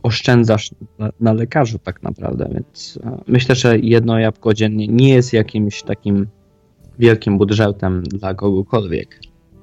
oszczędzasz na lekarzu tak naprawdę, więc myślę, że jedno jabłko dziennie nie jest jakimś takim wielkim budżetem dla kogokolwiek.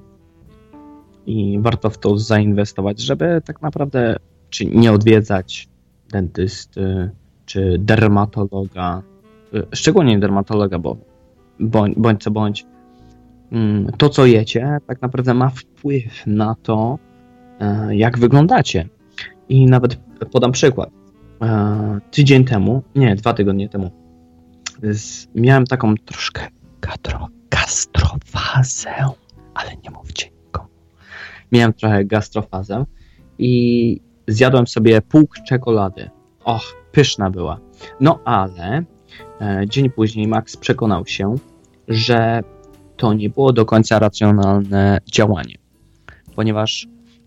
I warto w to zainwestować, żeby tak naprawdę czy nie odwiedzać dentysty, czy dermatologa, szczególnie dermatologa, bo bądź co bądź, to co jecie tak naprawdę ma wpływ na to, jak wyglądacie. I nawet podam przykład. Tydzień temu, nie, 2 tygodnie temu, miałem taką troszkę gastrofazę, ale nie mówcie nikomu. Miałem trochę gastrofazę i zjadłem sobie pół czekolady. Och, pyszna była. No ale dzień później Max przekonał się, że to nie było do końca racjonalne działanie, ponieważ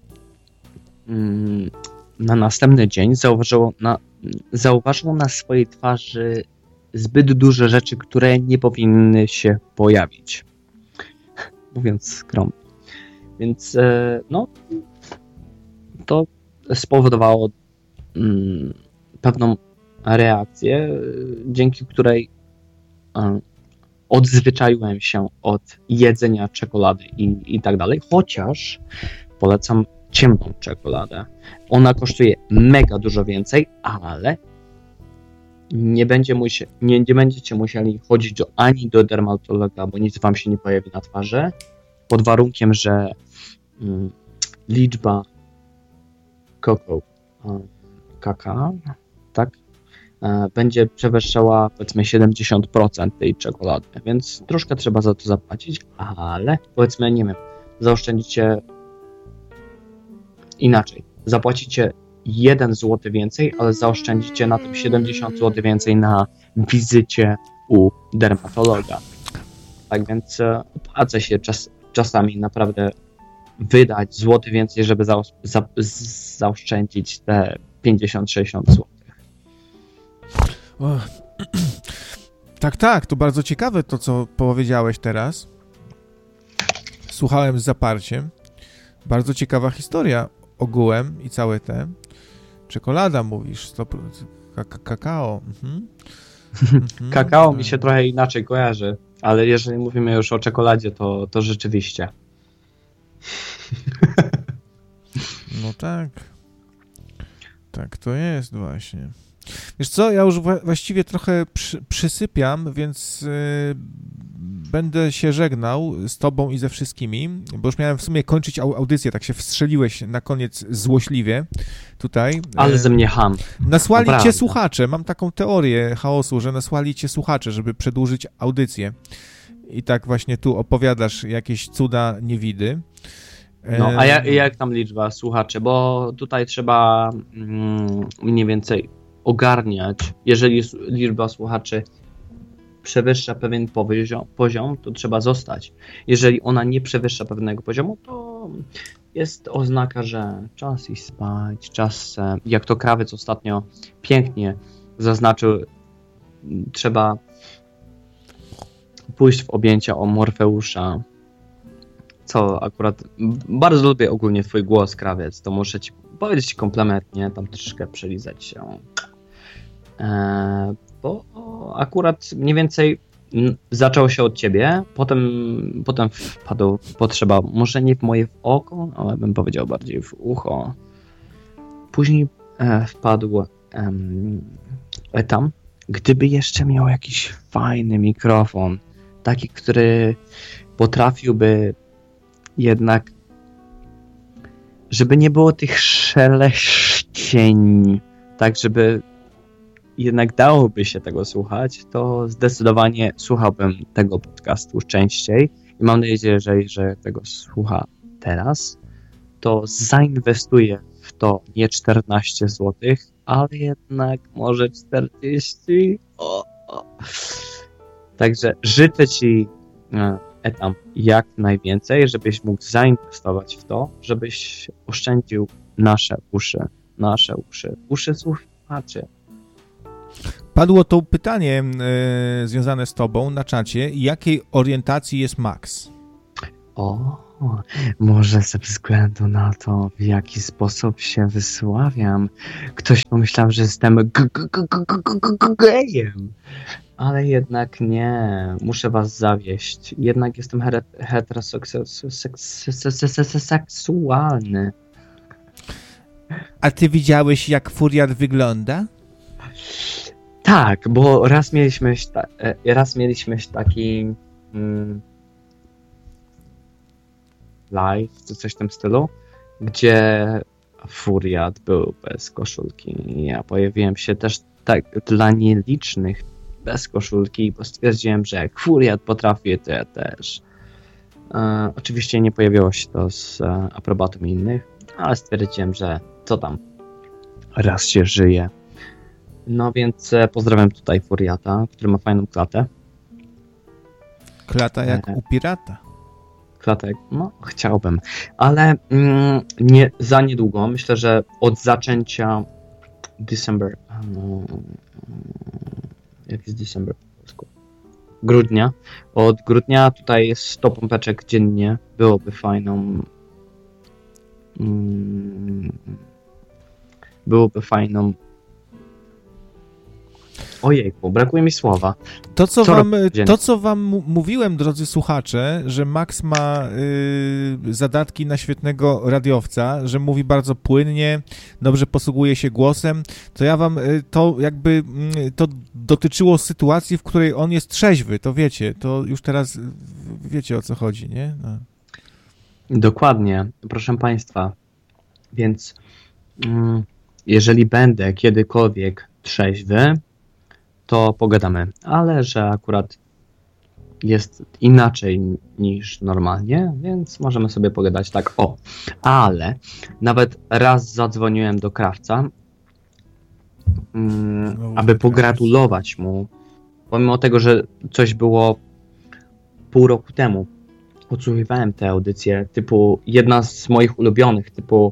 na następny dzień zauważył na swojej twarzy zbyt duże rzeczy, które nie powinny się pojawić. Mówiąc skromnie. Więc no, to spowodowało pewną reakcję, dzięki której odzwyczaiłem się od jedzenia czekolady i tak dalej, chociaż polecam ciemną czekoladę. Ona kosztuje mega dużo więcej, ale nie będziecie musieli chodzić ani do dermatologa, bo nic wam się nie pojawi na twarzy, pod warunkiem, że liczba kakao, tak, będzie przewyższała powiedzmy 70% tej czekolady, więc troszkę trzeba za to zapłacić, ale powiedzmy, nie wiem, zaoszczędzicie inaczej. Zapłacicie 1 zł więcej, ale zaoszczędzicie na tym 70 zł więcej na wizycie u dermatologa. Tak więc opłaca się czasami naprawdę wydać złoty więcej, żeby zaoszczędzić te 50-60 zł. Tak, to bardzo ciekawe to, co powiedziałeś teraz. Słuchałem z zaparciem. Bardzo ciekawa historia ogółem i całe te. Czekolada mówisz, 100%. Kakao. Kakao mi się trochę inaczej kojarzy, ale jeżeli mówimy już o czekoladzie, to rzeczywiście. No tak. Tak to jest właśnie. Wiesz co, ja już właściwie trochę przysypiam, więc będę się żegnał z tobą i ze wszystkimi, bo już miałem w sumie kończyć audycję, tak się wstrzeliłeś na koniec złośliwie tutaj. Ale ze mnie ham. Nasłali cię słuchacze, mam taką teorię chaosu, że nasłali cię słuchacze, żeby przedłużyć audycję. I tak właśnie tu opowiadasz jakieś cuda niewidy. No, a jak tam liczba słuchaczy? Bo tutaj trzeba mniej więcej ogarniać, jeżeli liczba słuchaczy przewyższa pewien poziom, to trzeba zostać. Jeżeli ona nie przewyższa pewnego poziomu, to jest oznaka, że czas iść spać, czas, jak to Krawiec ostatnio pięknie zaznaczył, trzeba pójść w objęcia o Morfeusza, co akurat bardzo lubię ogólnie twój głos, Krawiec, to muszę ci powiedzieć komplement, nie? Tam troszkę przelizać się. Bo akurat mniej więcej zaczął się od ciebie, potem wpadł potrzeba, może nie w moje oko, ale bym powiedział bardziej w ucho. Później wpadł tam, gdyby jeszcze miał jakiś fajny mikrofon, taki, który potrafiłby jednak, żeby nie było tych szeleścień, tak żeby jednak dałoby się tego słuchać, to zdecydowanie słuchałbym tego podcastu częściej i mam nadzieję, że tego słucha teraz, to zainwestuję w to nie 14 zł, ale jednak może 40. Także życzę ci tam jak najwięcej, żebyś mógł zainwestować w to, żebyś oszczędził nasze uszy słuchaczy. Padło to pytanie związane z tobą na czacie. Jakiej orientacji jest Max? może ze względu na to, w jaki sposób się wysławiam, ktoś pomyślał, że jestem gejem. Ale jednak nie, muszę was zawieść. Jednak jestem heteroseksualny. A ty widziałeś, jak Furiat wygląda? Tak, bo raz mieliśmy taki live, czy coś w tym stylu, gdzie Furiat był bez koszulki. Ja pojawiłem się też tak dla nielicznych bez koszulki, bo stwierdziłem, że jak Furiat potrafi, to ja też. Oczywiście nie pojawiło się to z aprobatą innych, ale stwierdziłem, że co tam, raz się żyje. No więc pozdrawiam tutaj Furiata, który ma fajną klatę. Klata jak u pirata. Klatek, no chciałbym, ale nie za niedługo, myślę, że od zaczęcia jak jest December po polsku? Grudnia. Od grudnia tutaj jest 100 pompeczek dziennie, byłoby fajną ojejku, brakuje mi słowa. To, co wam mówiłem, drodzy słuchacze, że Max ma zadatki na świetnego radiowca, że mówi bardzo płynnie, dobrze posługuje się głosem, to ja wam to dotyczyło sytuacji, w której on jest trzeźwy, to wiecie, to już teraz wiecie, o co chodzi, nie? No. Dokładnie, proszę państwa, więc jeżeli będę kiedykolwiek trzeźwy, to pogadamy, ale że akurat jest inaczej niż normalnie, więc możemy sobie pogadać tak, ale nawet raz zadzwoniłem do krawca, aby pogratulować mu, pomimo tego, że coś było pół roku temu. Odsłuchiwałem tę audycję, typu jedna z moich ulubionych, typu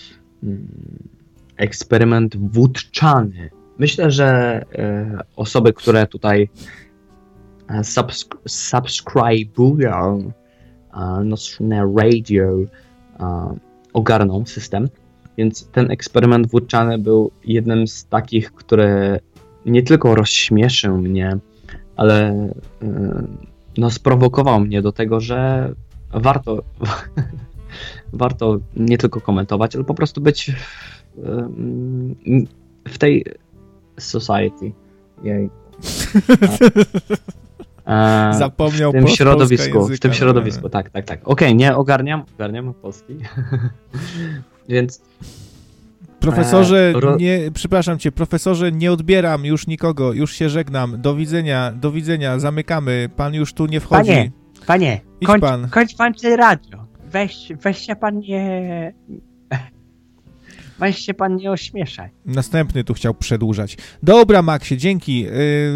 eksperyment wódczany. Myślę, że osoby, które tutaj subskrybują nasze radio, ogarną system, więc ten eksperyment wódczany był jednym z takich, który nie tylko rozśmieszył mnie, ale sprowokował mnie do tego, że warto nie tylko komentować, ale po prostu być w tej society. Zapomniał w tym środowisku, tak. Okej, nie ogarniam polski. Więc profesorze, przepraszam cię, profesorze, nie odbieram już nikogo, już się żegnam. Do widzenia, zamykamy. Pan już tu nie wchodzi. Panie, kończ pan te radio. Weź się pan nie ośmieszaj. Następny tu chciał przedłużać. Dobra, Maxie, dzięki.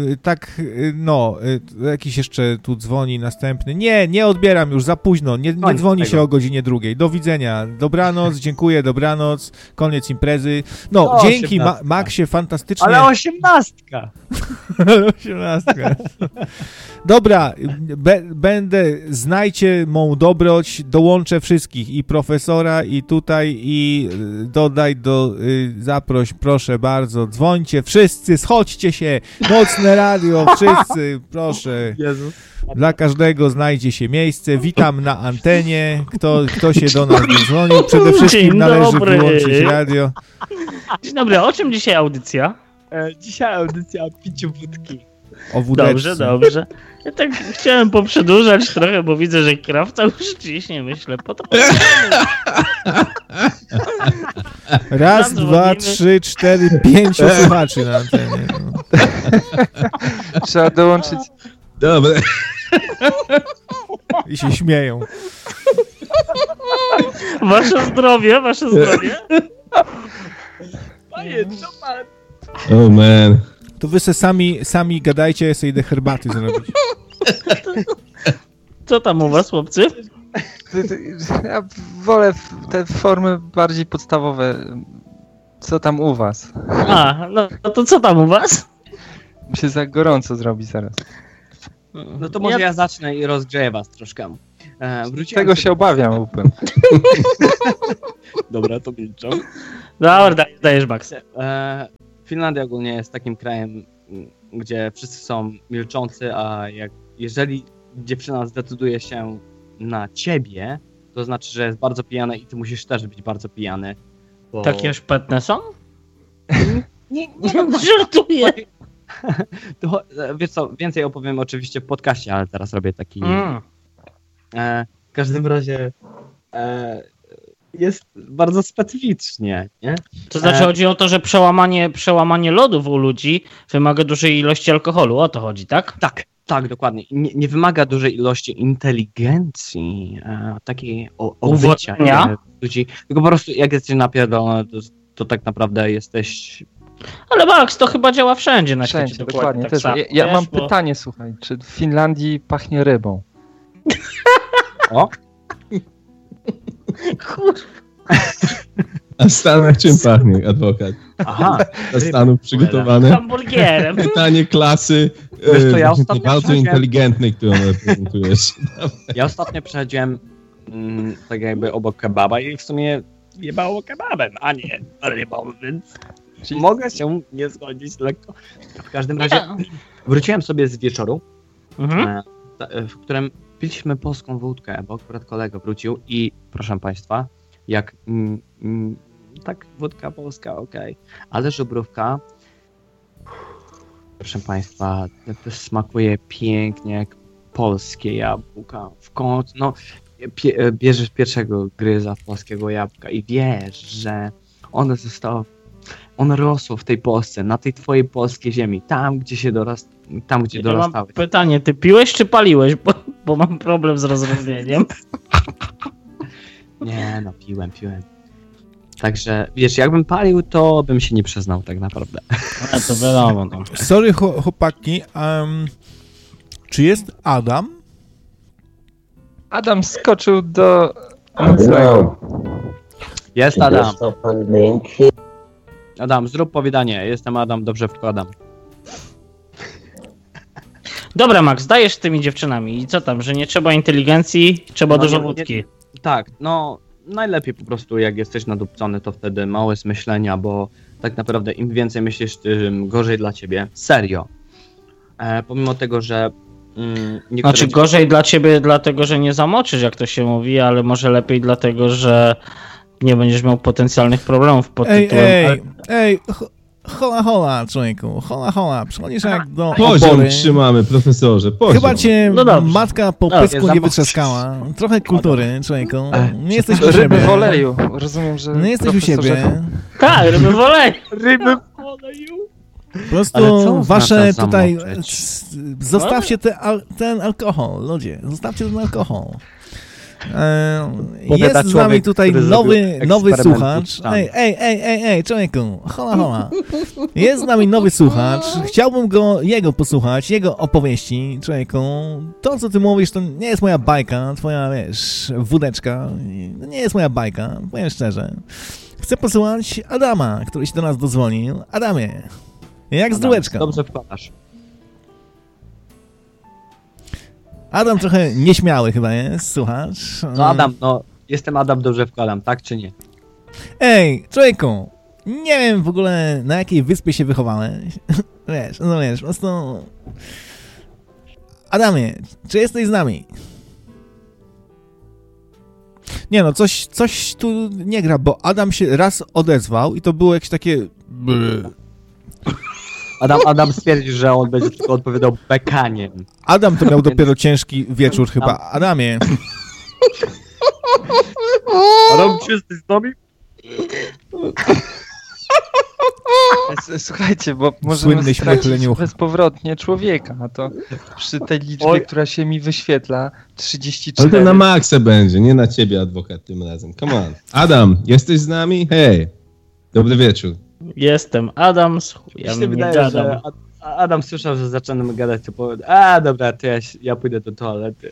Jakiś jeszcze tu dzwoni następny. Nie odbieram już, za późno. Nie dzwoni się o godzinie 2. Do widzenia. Dobranoc, dziękuję, dobranoc. Koniec imprezy. Dzięki, Maxie, fantastycznie. Ale 18. 18. Dobra, znajcie mą dobroć, dołączę wszystkich, i profesora, i tutaj, i dodaj zaproś, proszę bardzo, dzwońcie wszyscy, schodźcie się, nocne radio, wszyscy, proszę. Jezu. Dla każdego znajdzie się miejsce. Witam na antenie. Kto się do nas dzwonił? Przede wszystkim należy wyłączyć radio. Dzień dobry, o czym dzisiaj audycja? Dzisiaj audycja o piciu wódki. O wódeczce. Dobrze. Ja tak chciałem poprzedłużać trochę, bo widzę, że krawca już ciśnie, myślę, po to. Raz, 2, 3, 4, 5 słuchaczy na antenie. Trzeba dołączyć. Dobra. I się śmieją. Wasze zdrowie. Panie, co pan? Oh man. To wy se sami gadajcie, ja sobie idę herbaty zrobić. Co tam u was, chłopcy? Ja wolę te formy bardziej podstawowe. Co tam u was? No to co tam u was? Mi się za gorąco zrobi zaraz. No to może ja zacznę i rozgrzeję was troszkę. Tego się obawiam, Open. Dobra, to milczą. Dobra, dajesz Max. Finlandia ogólnie jest takim krajem, gdzie wszyscy są milczący, a jeżeli dziewczyna zdecyduje się na ciebie, to znaczy, że jest bardzo pijana i ty musisz też być bardzo pijany. Bo... Takie szpetne są? Nie, żartuję. To, wiesz co, więcej opowiem oczywiście w podcaście, ale teraz robię taki... w każdym razie jest bardzo specyficznie, nie? To znaczy chodzi o to, że przełamanie lodów u ludzi wymaga dużej ilości alkoholu, o to chodzi, tak? Tak, dokładnie. Nie wymaga dużej ilości inteligencji, takiej obycia ludzi, tylko po prostu jak jesteś napierdolony, to tak naprawdę jesteś... Ale Max, to chyba działa wszędzie na świecie. Wszędzie, dokładnie. Tak też. samo, Ja mam pytanie, słuchaj, czy w Finlandii pachnie rybą? O? A w Stanach czym pachnie, adwokat? Aha. Dla Stanów przygotowane. Hamburgerem. Pytanie klasy Wiesz co, ja ostatnio bardzo inteligentnej, którą reprezentujesz. Ja ostatnio przechodziłem tak jakby obok kebaba i w sumie jebało kebabem, a nie rybą, więc mogę się nie zgodzić lekko. W każdym razie wróciłem sobie z wieczoru, w którym piliśmy polską wódkę, bo akurat kolega wrócił i proszę państwa, jak tak wódka polska, okej, ale żubrówka, proszę państwa, to smakuje pięknie jak polskie jabłka. W końcu, no, bierzesz pierwszego gryza polskiego jabłka i wiesz, że one rosło w tej Polsce, na tej twojej polskiej ziemi, tam gdzie dorastałeś. Mam pytanie, ty piłeś czy paliłeś? Bo mam problem z rozróżnieniem. Nie, no piłem. Także, wiesz, jakbym palił, to bym się nie przyznał tak naprawdę. A to wiadomo. No. Sorry, chłopaki, czy jest Adam? Adam skoczył do... No. Jest Adam. Dostał pan lęki? Adam, zrób powiadanie. Jestem Adam, dobrze wkładam. Dobra, Max, dajesz z tymi dziewczynami. I co tam, że nie trzeba inteligencji, trzeba dużo wódki. Tak, no najlepiej po prostu jak jesteś nadupcony, to wtedy małe myślenia, bo tak naprawdę im więcej myślisz, tym gorzej dla ciebie. Serio. Pomimo tego, że Znaczy gorzej dla ciebie dlatego, że nie zamoczysz, jak to się mówi, ale może lepiej dlatego, że nie będziesz miał potencjalnych problemów pod tytułem... Hola, człowieku, hola, przychodzisz jak do Poziom opory. trzymamy, profesorze, poziom. Chyba cię matka po pysku nie jest wytrzaskała. Trochę kultury, człowieku. Nie jesteś u siebie. Ryby w oleju. Rozumiem, że... Nie jesteś u siebie. Tak, ryby w oleju. Ryby w oleju. Po prostu wasze tutaj... Zostawcie No. ten alkohol, ludzie. Zostawcie ten alkohol. Jest z nami tutaj nowy słuchacz. Ej, człowieku, hola. Jest z nami nowy słuchacz. Chciałbym jego posłuchać, jego opowieści, człowieku. To, co ty mówisz, to nie jest moja bajka, twoja, wiesz, wódeczka. Nie jest moja bajka, powiem szczerze. Chcę posłuchać Adama, który się do nas dozwonił. Adamie, jak z dółeczką? Dobrze wkładasz. Adam trochę nieśmiały chyba jest, słuchacz. No Adam, jestem Adam, dobrze wkładam, tak czy nie? Ej, człowieku, nie wiem w ogóle na jakiej wyspie się wychowałeś. Wiesz, po prostu... Adamie, czy jesteś z nami? Nie no, coś tu nie gra, bo Adam się raz odezwał i to było jakieś takie... Adam stwierdził, że on będzie tylko odpowiadał bekaniem. Adam to miał dopiero ciężki wieczór chyba. Adamie. Adam, czy jesteś z nami? Słuchajcie, bo możemy Słynny śmiech stracić leniucha. bezpowrotnie człowieka, a to przy tej liczbie, która się mi wyświetla, 34. Ale to na maksa będzie, nie na ciebie, adwokat, tym razem. Come on. Adam, jesteś z nami? Hej. Dobry wieczór. Jestem Adam, ja Mi się nie wydaje, gadam. że Adam słyszał, że zaczynamy gadać, to powie, dobra, to ja pójdę do toalety.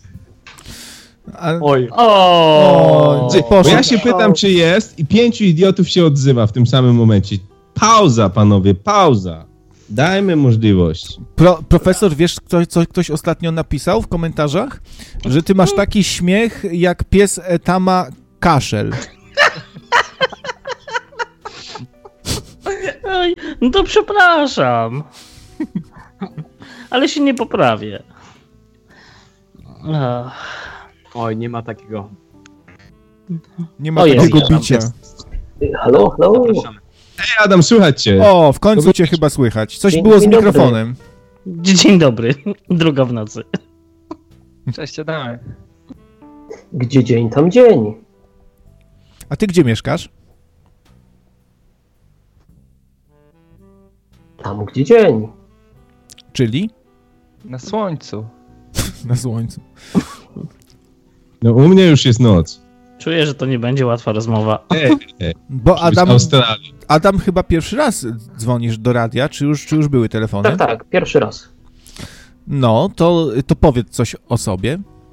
Oj. Bo ja się pytam, czy jest i 5 idiotów się odzywa w tym samym momencie. Pauza, panowie, pauza. Dajmy możliwość. Profesor, wiesz, co ktoś ostatnio napisał w komentarzach? Że ty masz taki śmiech, jak pies Etama kaszel. Oj, no to przepraszam. Ale się nie poprawię. Oj, nie ma takiego. Nie ma takiego bicia. Halo? Zapraszamy. Hej Adam, słychać cię. O, w końcu cię chyba słychać. Coś było z mikrofonem. Dzień dobry. 2 w nocy. Cześć, Adamie. Gdzie dzień, tam dzień. A ty gdzie mieszkasz? Tam, gdzie dzień. Czyli? Na słońcu. Na słońcu. No u mnie już jest noc. Czuję, że to nie będzie łatwa rozmowa. Bo Być Adam chyba pierwszy raz dzwonisz do radia, czy już były telefony? Tak, pierwszy raz. No, to powiedz coś o sobie.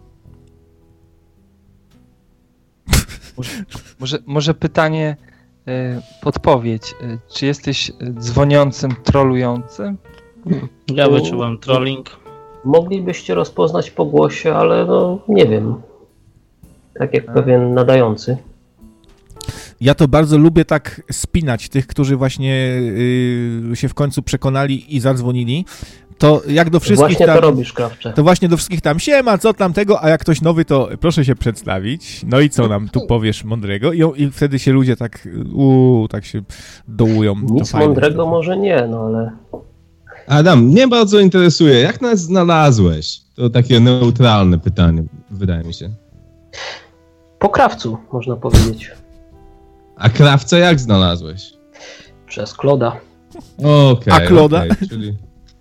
Może pytanie, podpowiedź. Czy jesteś dzwoniącym, trolującym? Ja wyczułam trolling. Moglibyście rozpoznać po głosie, ale no nie wiem. Tak jak pewien nadający. Ja to bardzo lubię tak spinać tych, którzy właśnie się w końcu przekonali i zadzwonili. To jak do wszystkich Właśnie tam, to robisz, Krawcze. to właśnie do wszystkich tam siema, co tam tego, a jak ktoś nowy, to proszę się przedstawić. No i co nam tu powiesz mądrego? I wtedy się ludzie tak tak się dołują. Nic mądrego może nie, no ale... Adam, mnie bardzo interesuje, jak nas znalazłeś? To takie neutralne pytanie, wydaje mi się. Po krawcu, można powiedzieć. A krawca jak znalazłeś? Przez Kloda. Okej. A Kloda? Czyli...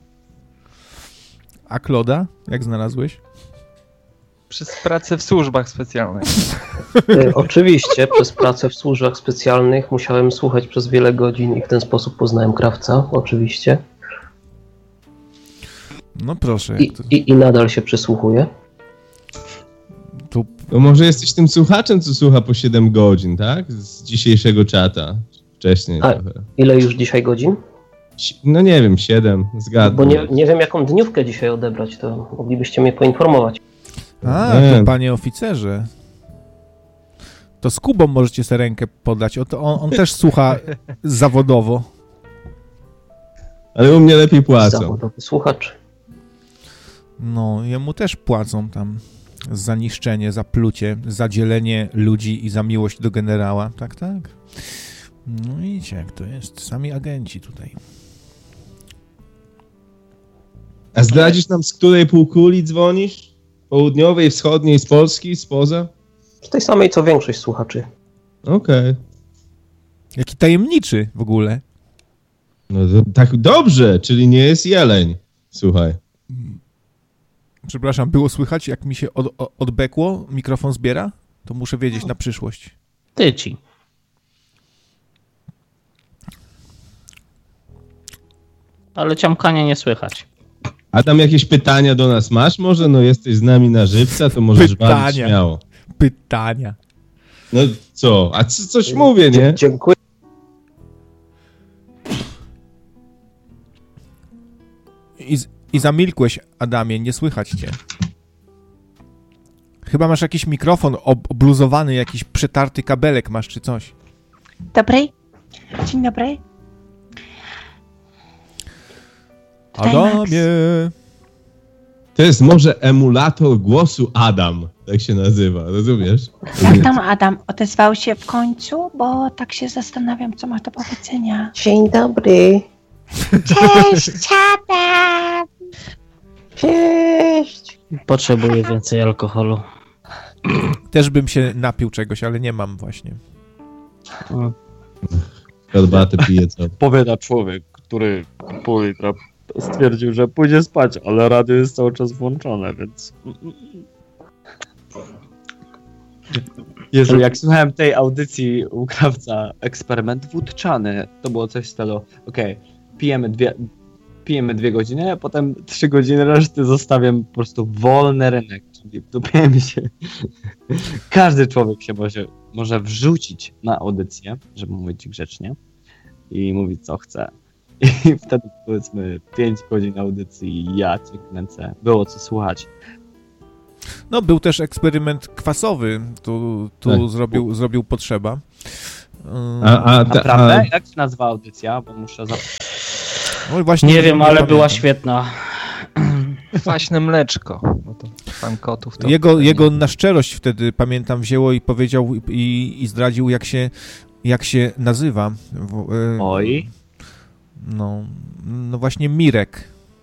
A Kloda? Jak znalazłeś? Przez pracę w służbach specjalnych. Oczywiście, przez pracę w służbach specjalnych musiałem słuchać przez wiele godzin i w ten sposób poznałem krawca, oczywiście. No proszę. I nadal się przysłuchuję. To może jesteś tym słuchaczem, co słucha po 7 godzin, tak? Z dzisiejszego czata. Wcześniej trochę. Ile już dzisiaj godzin? No nie wiem, 7, zgadnę. Bo nie wiem, jaką dniówkę dzisiaj odebrać, to moglibyście mnie poinformować. To panie oficerze. To z Kubą możecie sobie rękę podać. On też słucha zawodowo. Ale u mnie lepiej płacą. Zawodowy słuchacz. No, jemu też płacą tam za niszczenie, za plucie, za dzielenie ludzi i za miłość do generała. Tak, tak. No widzicie, jak to jest. Sami agenci tutaj. A zdradzisz nam, z której półkuli dzwonisz? Południowej, wschodniej, z Polski, spoza? Z tej samej, co większość słuchaczy. Okej. Jaki tajemniczy w ogóle. No to, tak dobrze, czyli nie jest jeleń. Słuchaj. Przepraszam, było słychać, jak mi się odbekło? Mikrofon zbiera? To muszę wiedzieć na przyszłość. Tyci. Ale ciamkania nie słychać. Adam, jakieś pytania do nas masz? Może no jesteś z nami na żywca, to możesz walić śmiało. Pytania. No co? A coś mówię, nie? Dziękuję. I zamilkłeś, Adamie, nie słychać cię. Chyba masz jakiś mikrofon obluzowany, jakiś przetarty kabelek masz, czy coś. Dobry. Dzień dobry. Adamie! To jest może emulator głosu Adam, tak się nazywa, rozumiesz? Jak tam Adam odezwał się w końcu, bo tak się zastanawiam, co ma do powiedzenia. Dzień dobry. Cześć, Adam! Cześć. Potrzebuję więcej alkoholu. Też bym się napił czegoś, ale nie mam właśnie. Herbatę pije co? Powiada człowiek, który pół litra stwierdził, że pójdzie spać, ale radio jest cały czas włączone, więc... Jezu, jak słuchałem tej audycji u Krawca, eksperyment wódczany, to było coś w stylu, okej, pijemy 2 godziny, a potem 3 godziny reszty zostawiam po prostu wolny rynek, czyli wdupiemy się. Każdy człowiek się może wrzucić na audycję, żeby mówić grzecznie i mówić co chce. I wtedy powiedzmy 5 godzin audycji i ja cię kręcę. Było co słuchać. No, był też eksperyment kwasowy, tu Tak. zrobił Potrzeba. Naprawdę? Jak się nazywa audycja? Bo muszę No i właśnie Nie wiem, ale pamiętam. była świetna. Kwaśne mleczko. Bo to pan kotów to... Jego na szczerość wtedy, pamiętam, wzięło i powiedział i zdradził, jak się nazywa. Oj. No właśnie Mirek.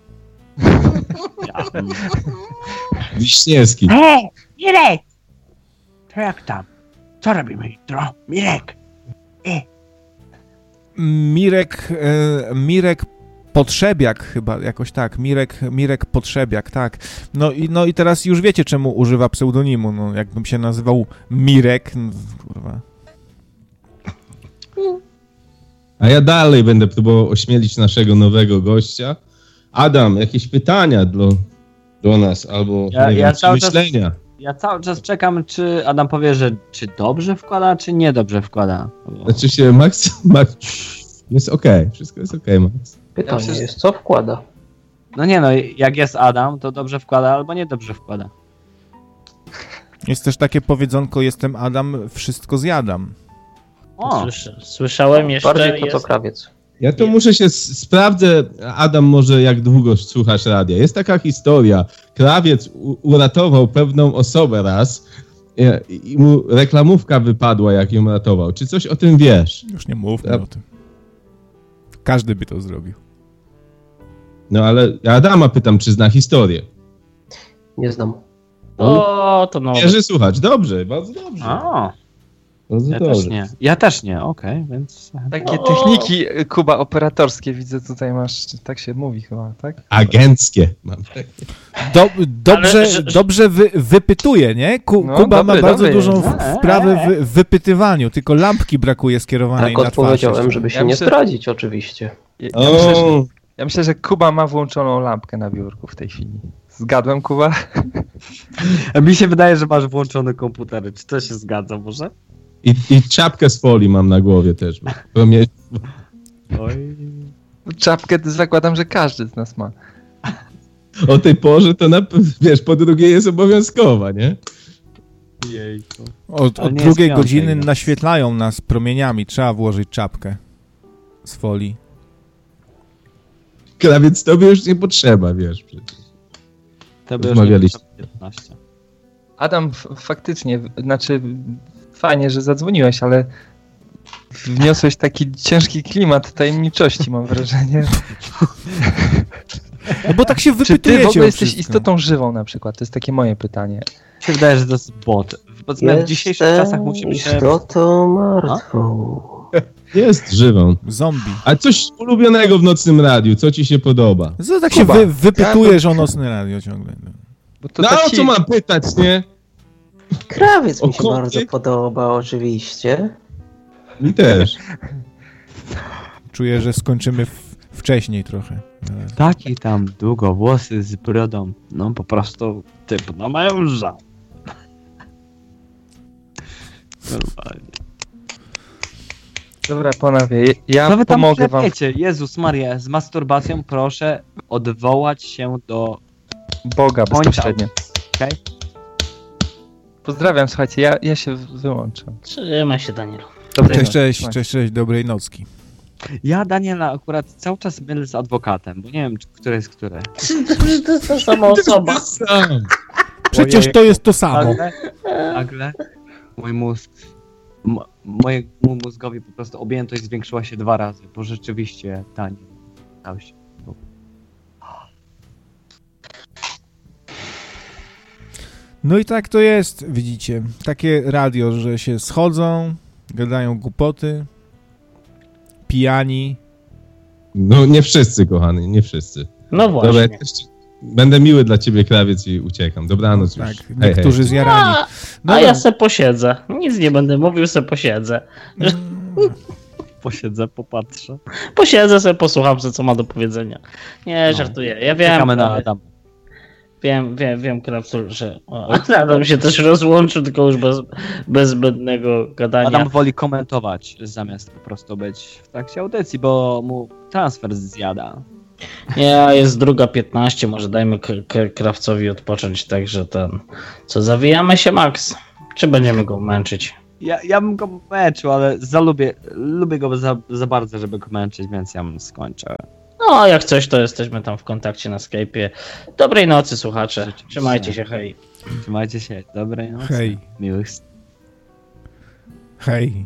Ja. Wiśniewski. Mirek! To jak tam? Co robimy jutro? Mirek! Mirek Potrzebiak chyba, jakoś tak. Mirek Potrzebiak, tak. No i teraz już wiecie, czemu używa pseudonimu. No, jakbym się nazywał Mirek, no, kurwa. A ja dalej będę próbował ośmielić naszego nowego gościa. Adam, jakieś pytania do nas, albo myślenia? Ja cały czas czekam, czy Adam powie, że czy dobrze wkłada, czy niedobrze wkłada. Znaczy się, Max jest okej. Wszystko jest okej, Max. Pytanie jest, co wkłada? No nie no, jak jest Adam, to dobrze wkłada albo niedobrze wkłada. Jest też takie powiedzonko, jestem Adam, wszystko zjadam. O, Słyszałem jeszcze... Bardziej to krawiec. Ja to muszę się sprawdzę, Adam, może jak długo słuchasz radia. Jest taka historia. Krawiec uratował pewną osobę raz i mu reklamówka wypadła, jak ją ratował. Czy coś o tym wiesz? Już nie mówmy o tym. Każdy by to zrobił. No ale ja Adama pytam, czy zna historię. Nie znam. O, to no. Wierzy słuchać. Dobrze, bardzo dobrze. Bardzo ja dobrze. też nie. Ja też nie, okej, więc... Takie techniki, Kuba, operatorskie widzę tutaj masz, tak się mówi chyba, tak? Agenckie mam. Dobrze wypytuje, nie? No, Kuba ma dobry, bardzo dobry. dużą wprawę w wypytywaniu, tylko lampki brakuje skierowanej Tak na twarz. odpowiedziałem, żeby się Ja nie myślę- zdradzić oczywiście. Ja myślę, że Kuba ma włączoną lampkę na biurku w tej chwili. Zgadłem, Kuba? Mi się wydaje, że masz włączone komputery. Czy to się zgadza może? I czapkę z folii mam na głowie też. Bo mnie... Oj... Czapkę zakładam, że każdy z nas ma. O tej porze to, wiesz, po drugie jest obowiązkowa, nie? Jejku. Od Ale nie drugiej jest piątek, godziny no. naświetlają nas promieniami. Trzeba włożyć czapkę z folii. Krawiec tobie już nie potrzeba, wiesz. Przecież. To by już nie Rozmawialiście. 15. Adam, faktycznie, znaczy fajnie, że zadzwoniłeś, ale wniosłeś taki ciężki klimat tajemniczości, mam wrażenie. No bo tak się Czy wypytujecie ty w ogóle o jesteś wszystko. istotą żywą na przykład? To jest takie moje pytanie. Mi się wydaje, że to jest bot. W dzisiejszych czasach musimy się... istotą martwą. Jest żywą. Zombie. A coś ulubionego w nocnym radiu, co ci się podoba? Co tak się Kuba. wypytujesz o nocne radio ciągle? No. Bo to No tak o co mam pytać, nie? Krawiec mi się Okoty? bardzo podoba, oczywiście. Mi też. Czuję, że skończymy wcześniej trochę. Taki tam długowłosy z brodą. No po prostu typ na męża. Normalnie. Dobra, panowie, ja Co wy tam pomogę wam. wiecie? Jezus Maria, z masturbacją proszę odwołać się do... Boga Point bezpośrednio. Okej? Pozdrawiam, słuchajcie, ja się wyłączam. Trzymaj się, Daniel. Dobrej Cześć, nocy. cześć, dobrej nocki. Ja Daniela akurat cały czas mylę z adwokatem, bo nie wiem, które jest które. To jest ta sama osoba. Sam. Przecież to jest to samo. Nagle mój mózg, mojemu mózgowi po prostu objętość zwiększyła się 2 razy, bo rzeczywiście Daniel stał się. No i tak to jest, widzicie. Takie radio, że się schodzą, gadają głupoty, pijani. No nie wszyscy, kochany, nie wszyscy. No Dobra, właśnie. ja też będę miły dla ciebie, krawiec, i uciekam. Dobranoc już. Tak, niektórzy zjarani. A ja se posiedzę. Nic nie będę mówił, se posiedzę. Posiedzę, popatrzę. Posiedzę se, posłucham se, co ma do powiedzenia. Nie, żartuję. Ja wiem. Czekamy na Adam. Wiem, Krawcu, że Adam się też rozłączył, tylko już bez zbędnego gadania. Adam woli komentować, zamiast po prostu być w trakcie audycji, bo mu transfer zjada. Nie, jest 2:15, może dajmy Krawcowi odpocząć, także zawijamy się, Max? Czy będziemy go męczyć? Ja bym go męczył, ale lubię go za bardzo, żeby go męczyć, więc ja bym skończę. No, jak coś, to jesteśmy tam w kontakcie na Skype'ie. Dobrej nocy, słuchacze. Trzymajcie się, hej. Trzymajcie się, dobrej nocy. Hej. Miłych. Hej.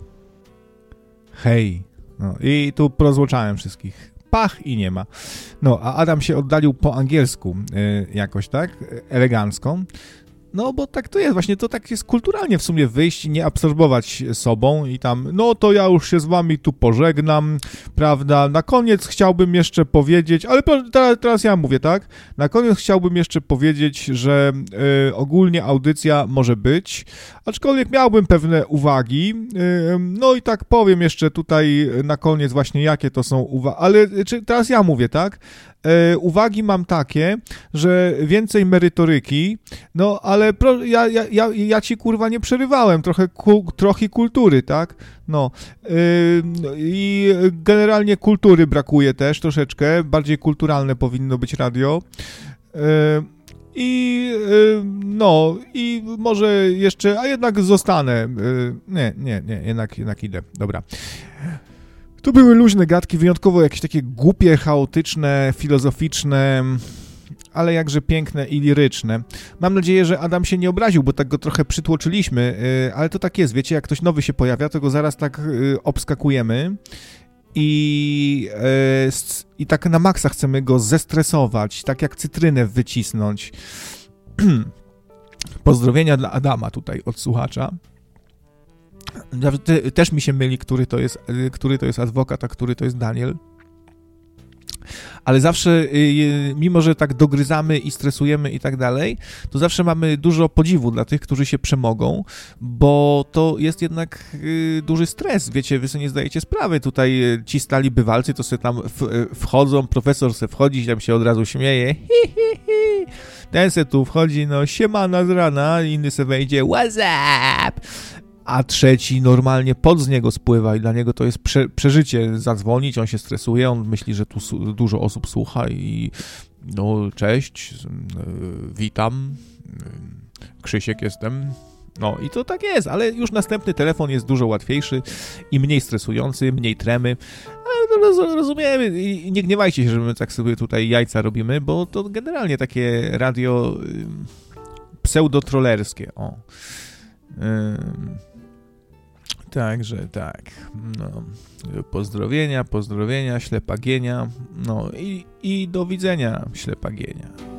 Hej. No i tu porozłączałem wszystkich. Pach i nie ma. No, a Adam się oddalił po angielsku jakoś, tak? Elegancko. No, bo tak to jest, właśnie to tak jest kulturalnie w sumie wyjść i nie absorbować sobą i tam, no to ja już się z wami tu pożegnam, prawda, na koniec chciałbym jeszcze powiedzieć, ale teraz ja mówię, tak, na koniec chciałbym jeszcze powiedzieć, że ogólnie audycja może być, aczkolwiek miałbym pewne uwagi, no i tak powiem jeszcze tutaj na koniec właśnie, jakie to są uwagi, ale teraz ja mówię, tak, uwagi mam takie, że więcej merytoryki, no ale ja ci kurwa nie przerywałem, trochę kultury, tak? No i generalnie kultury brakuje też troszeczkę, bardziej kulturalne powinno być radio. No i może jeszcze, a jednak zostanę. Nie, jednak idę, dobra. To były luźne gadki, wyjątkowo jakieś takie głupie, chaotyczne, filozoficzne, ale jakże piękne i liryczne. Mam nadzieję, że Adam się nie obraził, bo tak go trochę przytłoczyliśmy, ale to tak jest, wiecie, jak ktoś nowy się pojawia, to go zaraz tak obskakujemy i tak na maksa chcemy go zestresować, tak jak cytrynę wycisnąć. Pozdrowienia dla Adama tutaj od słuchacza. Też mi się myli, który to jest adwokat, a który to jest Daniel. Ale zawsze, mimo że tak dogryzamy i stresujemy i tak dalej, to zawsze mamy dużo podziwu dla tych, którzy się przemogą, bo to jest jednak duży stres, wiecie, wy sobie nie zdajecie sprawy, tutaj ci stali bywalcy to sobie tam wchodzą, profesor se wchodzi, tam się od razu śmieje, ten se tu wchodzi, no siemana z rana, inny se wejdzie, what's up? A trzeci normalnie pod z niego spływa i dla niego to jest przeżycie zadzwonić, on się stresuje, on myśli, że tu dużo osób słucha i no cześć, witam, Krzysiek jestem, no i to tak jest, ale już następny telefon jest dużo łatwiejszy i mniej stresujący, mniej tremy, ale to rozumiemy i nie gniewajcie się, że my tak sobie tutaj jajca robimy, bo to generalnie takie radio pseudotrollerskie, o. Także tak, no, pozdrowienia, ślepagienia, no i do widzenia, ślepagienia.